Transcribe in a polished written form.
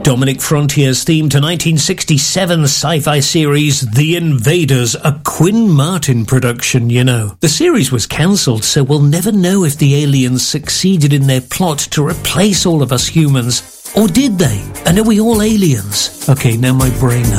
Dominic Frontier's theme to 1967 sci-fi series The Invaders, a Quinn Martin production, you know. The series was cancelled, so we'll never know if the aliens succeeded in their plot to replace all of us humans. Or did they? And are we all aliens? Okay, now my brain